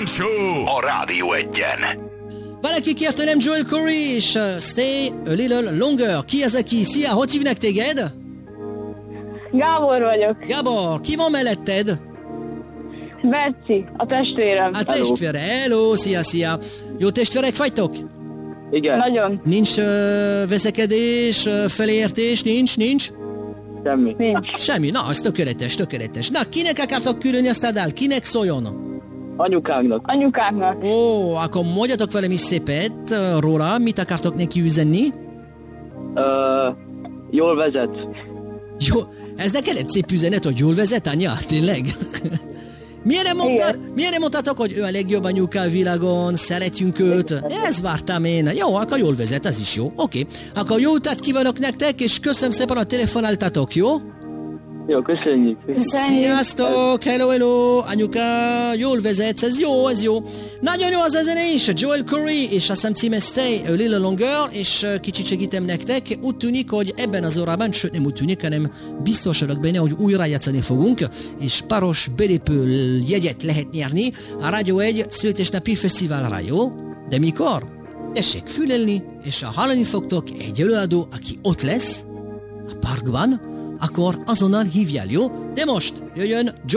Kejfel Show a Rádió Egyen. Valaki kérte nem Joel Corey és Stay a Little Longer. Ki az, aki? Szia, hogy hívnak téged? Gábor vagyok. Gábor, ki van melletted? Berci, a testvérem. A testvére, hello, szia. Jó testvérek vagytok? Igen. Nagyon. Nincs veszekedés, felértés, nincs? Semmi. Nincs. Semmi, na, az tökéletes. Na, kinek akartok küldeni azt a dal? Kinek szóljon? Anyukánknak. Anyukáknak. Ó, akkor mondjatok velem is szépet róla, mit akartok neki üzenni? Jól vezet. Jó, ez neked egy szép üzenet, hogy jól vezet, anya? Tényleg? Miért mondtátok, hogy ő a legjobb anyuka a világon, szeretjünk őt? Ez vártam én. Jó, akkor jól vezet, ez is jó. Oké. Akkor jó utat kívánok nektek, és köszönöm szépen, a telefonáltatok, jó? Jó, köszönjük. Sziasztok, hello, anyuka, jól vezetsz, ez jó. Nagyon jó az a zene is, Joel Corey, és azt hiszem címe Stay a Little Longer, és kicsit segítem nektek. Úgy tűnik, hogy ebben az órában, sőt nem úgy tűnik, hanem biztos vagyok benne, hogy újra játszani fogunk, és páros belépő jegyet lehet nyerni a Rádió 1 születésnapi fesztiválra, jó? De mikor? Tessék fülelni, és ha hallani fogtok egy előadó, aki ott lesz, a parkban, akkor azonnal hívjál, jó? De most jöjjön